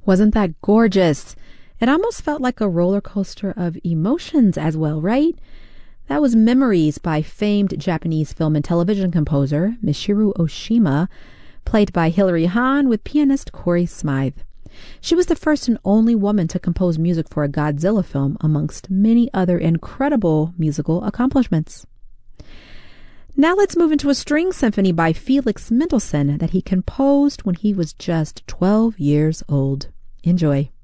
Wasn't that gorgeous? It almost felt like a roller coaster of emotions as well, right? That was Memories by famed Japanese film and television composer Michiru Oshima, played by Hilary Hahn with pianist Corey Smythe. She was the first and only woman to compose music for a Godzilla film, amongst many other incredible musical accomplishments. Now let's move into a string symphony by Felix Mendelssohn that he composed when he was just 12 years old. Enjoy.